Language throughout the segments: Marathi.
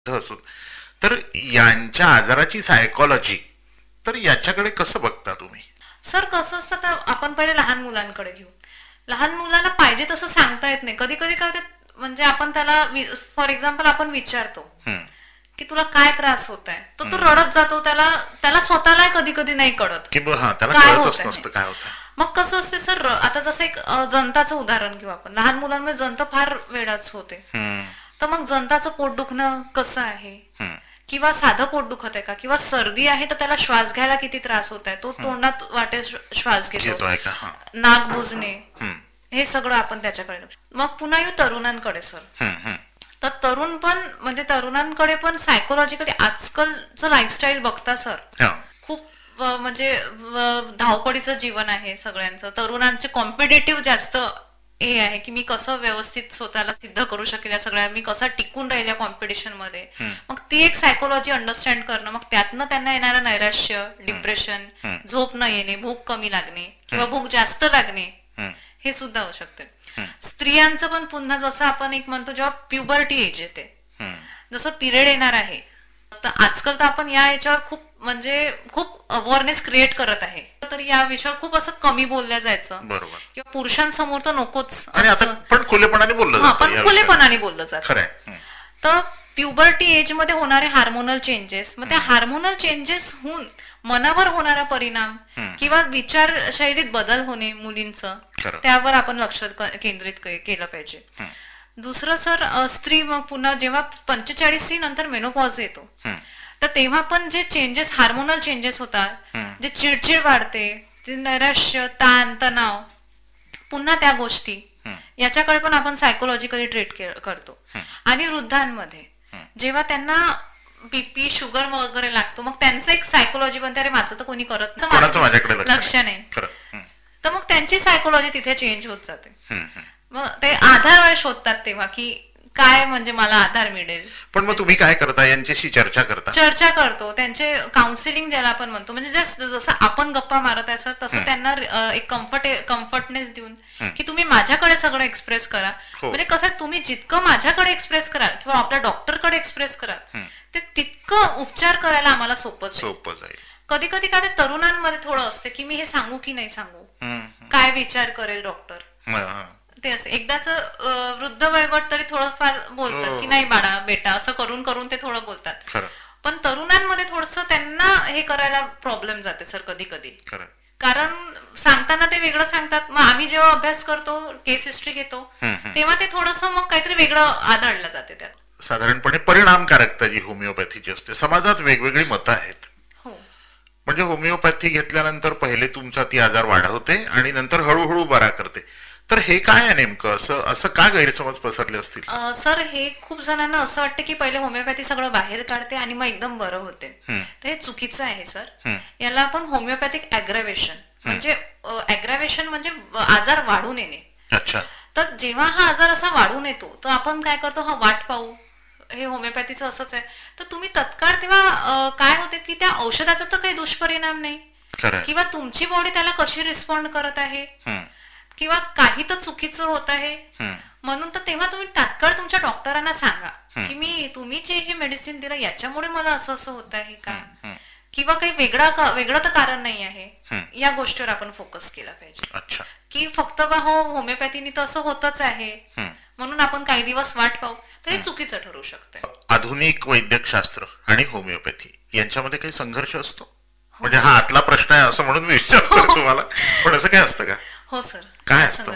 असो. तर यांच्या आजाराची सायकॉलॉजी, तर याच्याकडे कसं बघता तुम्ही? सर कसं असतं, तर आपण पहिले लहान मुलांकडे घेऊ. लहान मुलाला पाहिजे तसं सांगता येत नाही. कधी कधी काय होते, म्हणजे आपण त्याला फॉर एक्झाम्पल आपण विचारतो हम्म, की तुला काय त्रास होत आहे, तर तो हम्म. रडत जातो. त्याला त्याला स्वतःला कधी कधी नाही कळत हा, त्याला काय होत कळतच आहे. नसतं काय होतं. मग कसं असते सर, आता जसं एक जंताचं उदाहरण घेऊ आपण. लहान मुलांमध्ये जंत फार वेळाच होते. हम्म, तर मग जंताचं पोट दुखणं कसं आहे, हम्म, किंवा साधं पोट दुखत आहे का, किंवा सर्दी आहे तर त्याला श्वास घ्यायला किती त्रास होत आहे, तो तोंडात वाटे श्वास घेतो, घेतोय का? हा. नाक बुजणे, हम्म, हे सगळं आपण त्याच्याकडे मग पुन्हा येऊ तरुणांकडे सर. हम्म, हम्म. तर तरुण पण म्हणजे तरुणांकडे पण सायकोलॉजिकली आजकालचं लाईफस्टाईल बघता सर, हा. खूप म्हणजे धावपळीचं जीवन आहे सगळ्यांचं. तरुणांचे कॉम्पिटेटिव्ह जास्त हे आहे की मी कसं व्यवस्थित स्वतःला सिद्ध करू शकेल या सगळ्या, मी कसं टिकून राहील या कॉम्पिटिशन मध्ये. मग ती एक सायकोलॉजी अंडरस्टँड करणं, मग त्यातनं त्यांना येणारं नैराश्य, डिप्रेशन, झोप न येणे, भूक कमी लागणे किंवा भूक जास्त लागणे, हम्म, हे सुद्धा होऊ शकते. स्त्रियांचं पण पुन्हा जसं आपण एक म्हणतो, जेव्हा प्युबर्टी एज येते, हम्म. जसं पिरियड येणार आहे, तर आजकाल तर आपण या याच्यावर खूप म्हणजे खूप अवेअरनेस क्रिएट करत आहे. तर या विषयावर खूप असं कमी बोलल्या जायचं, बरोबर. किंवा पुरुषांसमोर तर नकोच आणि आता असं. पण खुलेपणाने बोललं हा, जातं पण या विषयावर. खुलेपणाने बोललं जातं. खरंय. तर प्युबर्टी एज मध्ये होणारे हार्मोनल चेंजेस, मग त्या हार्मोनल चेंजेस होऊन मनावर होणारा परिणाम किंवा विचारशैलीत बदल होणे मुलींचं, खरं. त्यावर आपण लक्ष केंद्रित केलं पाहिजे. दुसरं सर, स्त्री मग पुन्हा जेव्हा 45 नंतर मेनोपॉज येतो, तर तेव्हा पण जे चेंजेस, हार्मोनल चेंजेस होतात, जे चिडचिड वाढते, ते नैराश्य, ताण तणाव, पुन्हा त्या गोष्टी, याच्याकडे पण आपण सायकोलॉजिकली ट्रीट करतो. आणि वृद्धांमध्ये जेव्हा त्यांना बीपी, शुगर वगैरे लागतो, मग त्यांचं एक सायकोलॉजी बनते, अरे माझं तर कोणी करत नाही, कोणाचं माझ्याकडे लक्ष नाही. खरं. तर मग त्यांची सायकोलॉजी तिथे चेंज होत जाते. हम्म, हम्म. मग ते आधार शोधतात तेव्हा की काय म्हणजे मला आधार मिळेल. पण मग तुम्ही काय करता, यांच्याशी चर्चा करता? चर्चा करतो, त्यांचे काउन्सिलिंग ज्याला आपण म्हणतो, म्हणजे जसं आपण गप्पा मारत आहे सर, तसं त्यांना एक कम्फर्टनेस देऊन की तुम्ही माझ्याकडे सगळं एक्सप्रेस करा. हो. म्हणजे कसं आहे, तुम्ही जितकं माझ्याकडे एक्सप्रेस कराल किंवा आपल्या डॉक्टरकडे एक्सप्रेस कराल, ते तितकं उपचार करायला आम्हाला सोपं जाईल. कधी कधी काय ते तरुणांमध्ये थोडं असते की मी हे सांगू की नाही सांगू, हम्म, काय विचार करेल डॉक्टर, हा. ते असं एकदाच वृद्ध वयोगट तरी थोडंफार बोलतात की नाही बाळा बेटा, असं करून करून ते थोडं बोलतात. खरं. पण तरुणांमध्ये थोडस त्यांना हे करायला प्रॉब्लेम जाते सर कधी कधी. खरं. कारण सांगताना ते वेगळं सांगतात, मग आम्ही जेव्हा अभ्यास करतो, केस हिस्ट्री घेतो, तेव्हा ते थोडस मग काहीतरी वेगळं आढळलं जाते त्यात. साधारणपणे परिणामकारकता जी होमिओपॅथीची असते, समाजात वेगवेगळी मतं आहेत. हो, म्हणजे होमिओपॅथी घेतल्यानंतर पहिले तुमचा ती आजार वाढवते आणि नंतर हळूहळू बरा करते. तर हे काय आहे नेमकं, असं असं का गैरसमज पसरले असतील? सर हे खूप जणांना असं वाटतं की पहिले होमिओपॅथी सगळं बाहेर काढते आणि मग एकदम बरं होते. तर हे चुकीचं आहे सर. याला आपण होमिओपॅथिक ॲग्रावेशन म्हणजे ॲग्रावेशन म्हणजे आजार वाढून येणे. अच्छा. तर जेव्हा हा आजार असा वाढून येतो, तर आपण काय करतो, हा वाट पाहू, हे होमिओपॅथीचं असंच आहे. तर तुम्ही तत्काळ तेव्हा काय होते की त्या औषधाचा तर काही दुष्परिणाम नाही, किंवा तुमची बॉडी त्याला कशी रिस्पॉन्ड करत आहे, किंवा काही तर चुकीचं होत आहे. म्हणून तर तेव्हा तुम्ही तात्काळ तुमच्या डॉक्टरांना सांगा की तुम्ही जे हे मेडिसिन दिलं याच्यामुळे मला असं असं होत आहे का, किंवा काही वेगळं तर कारण नाही आहे. या गोष्टीवर आपण फोकस केला पाहिजे. अच्छा. की फक्त हो होमिओपॅथीने तर असं होतच आहे म्हणून आपण काही दिवस वाट पाहू, तर हे चुकीचं ठरू शकतं. आधुनिक वैद्यकशास्त्र आणि होमिओपॅथी यांच्यामध्ये काही संघर्ष असतो? म्हणजे हा आतला प्रश्न आहे असं म्हणून मी विचारतो तुम्हाला, पण असं काय असतं का? हो सर. काय असतं?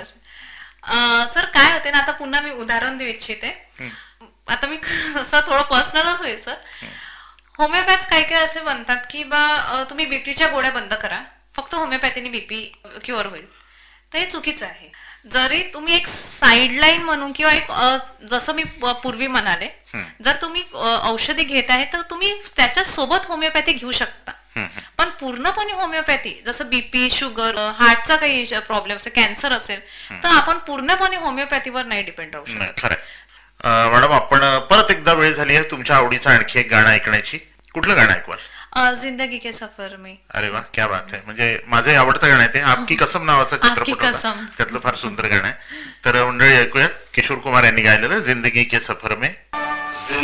सर काय होते ना, आता पुन्हा मी उदाहरण देऊ इच्छिते. आता मी असं थोडं पर्सनलच होईल सर. होमिओपॅथ काही काही असे म्हणतात की तुम्ही बीपीच्या गोळ्या बंद करा, फक्त होमिओपॅथीने बीपी क्युअर होईल. तर हे चुकीचं आहे. जरी तुम्ही एक साईडलाईन म्हणून किंवा एक जसं मी पूर्वी म्हणाले, जर तुम्ही औषधी घेत आहे तर तुम्ही त्याच्या सोबत होमिओपॅथी घेऊ शकता. पण पूर्णपणे होमिओपॅथी, जसं बीपी, शुगर, हार्टचा काही प्रॉब्लेम असेल, कॅन्सर असेल, तर आपण पूर्णपणे होमिओपॅथीवर नाही डिपेंड राहू शकत. खरं. मॅडम, आपण परत एकदा वेळ झाली आहे तुमच्या आवडीचं आणखी एक गाणं ऐकण्याची. कुठलं गाणं ऐकवाल? जिंदगी के सफर में. अरे वा, क्या बात आहे. म्हणजे माझं आवडतं गाणं आहे ते. आपकी कसम नावाचं चित्रपट होता, कसम. त्यातलं फार सुंदर गाणं आहे. तर मंडळी ऐकूयात, किशोर कुमार यांनी गायलेलं जिंदगी के सफर में.